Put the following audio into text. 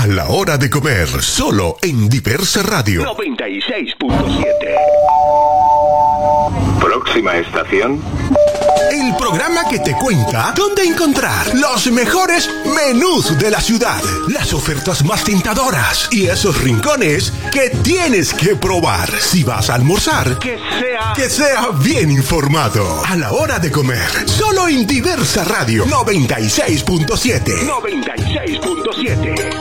la hora de comer, solo en Diversa Radio 96.7. Próxima estación. El programa que te cuenta dónde encontrar los mejores menús de la ciudad, las ofertas más tentadoras y esos rincones que tienes que probar. Si vas a almorzar, que sea bien informado. A la hora de comer, solo en Diversa Radio 96.7. 96.7.